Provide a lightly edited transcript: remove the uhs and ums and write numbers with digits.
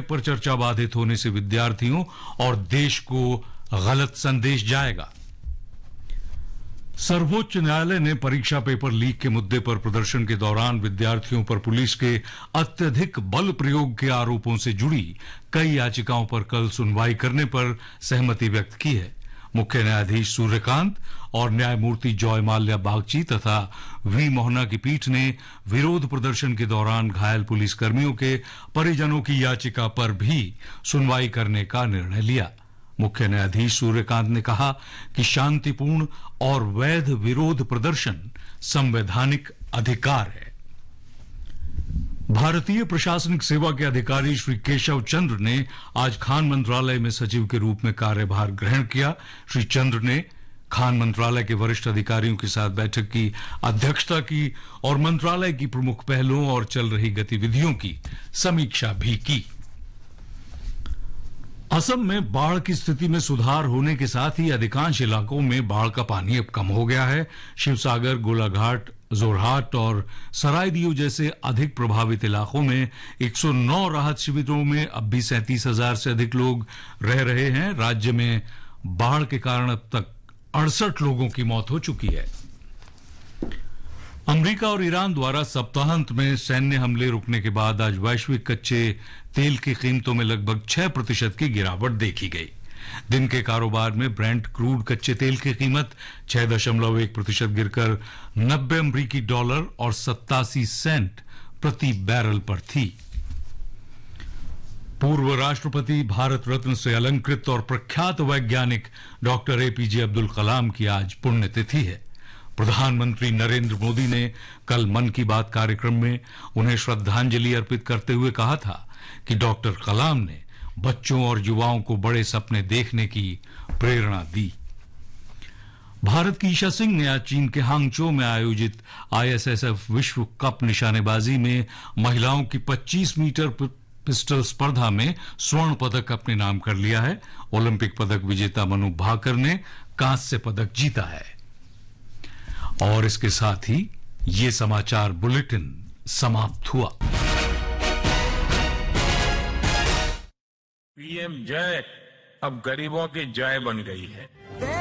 पर चर्चा बाधित होने से विद्यार्थियों और देश को गलत संदेश जाएगा। सर्वोच्च न्यायालय ने परीक्षा पेपर लीक के मुद्दे पर प्रदर्शन के दौरान विद्यार्थियों पर पुलिस के अत्यधिक बल प्रयोग के आरोपों से जुड़ी कई याचिकाओं पर कल सुनवाई करने पर सहमति व्यक्त की है। मुख्य न्यायाधीश सूर्यकांत और न्यायमूर्ति जॉय माल्या बागची तथा वी मोहना की पीठ ने विरोध प्रदर्शन के दौरान घायल पुलिसकर्मियों के परिजनों की याचिका पर भी सुनवाई करने का निर्णय लिया। मुख्य न्यायाधीश सूर्यकांत ने कहा कि शांतिपूर्ण और वैध विरोध प्रदर्शन संवैधानिक अधिकार है। भारतीय प्रशासनिक सेवा के अधिकारी श्री केशव चंद्र ने आज खान मंत्रालय में सचिव के रूप में कार्यभार ग्रहण किया। श्री चंद्र ने खान मंत्रालय के वरिष्ठ अधिकारियों के साथ बैठक की अध्यक्षता की और मंत्रालय की प्रमुख पहलों और चल रही गतिविधियों की समीक्षा भी की। असम में बाढ़ की स्थिति में सुधार होने के साथ ही अधिकांश इलाकों में बाढ़ का पानी अब कम हो गया है। शिवसागर, गोलाघाट, जोरहाट और सरायदियो जैसे अधिक प्रभावित इलाकों में 109 राहत शिविरों में अब भी 37,000 से अधिक लोग रह रहे हैं। राज्य में बाढ़ के कारण अब तक 68 लोगों की मौत हो चुकी है। अमेरिका और ईरान द्वारा सप्ताहांत में सैन्य हमले रुकने के बाद आज वैश्विक कच्चे तेल की कीमतों में लगभग 6% की गिरावट देखी गई। दिन के कारोबार में ब्रेंट क्रूड कच्चे तेल की कीमत 6.1% गिरकर 90 अमेरिकी डॉलर और 87 सेंट प्रति बैरल पर थी। पूर्व राष्ट्रपति, भारत रत्न से अलंकृत और प्रख्यात वैज्ञानिक डॉक्टर एपीजे अब्दुल कलाम की आज पुण्यतिथि है। प्रधानमंत्री नरेंद्र मोदी ने कल मन की बात कार्यक्रम में उन्हें श्रद्धांजलि अर्पित करते हुए कहा था कि डॉक्टर कलाम ने बच्चों और युवाओं को बड़े सपने देखने की प्रेरणा दी। भारत की ईशा सिंह ने आज चीन के हांगझो में आयोजित आईएसएसएफ विश्व कप निशानेबाजी में महिलाओं की 25 मीटर पिस्टल स्पर्धा में स्वर्ण पदक अपने नाम कर लिया है। ओलंपिक पदक विजेता मनु भाकर ने कांस्य पदक जीता है। और इसके साथ ही ये समाचार बुलेटिन समाप्त हुआ। पीएम जय अब गरीबों की जय बन गई है।